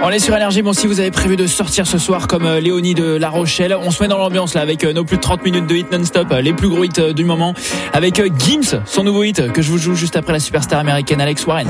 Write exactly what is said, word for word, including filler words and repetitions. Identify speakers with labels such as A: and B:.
A: On est sur Énergie. Bon, si vous avez prévu de sortir ce soir comme euh, Léonie de La Rochelle, on se met dans l'ambiance là avec euh, nos plus de trente minutes de hit non-stop, euh, les plus gros hits euh, du moment, avec euh, Gims, son nouveau hit que je vous joue juste après la superstar américaine Alex Warren.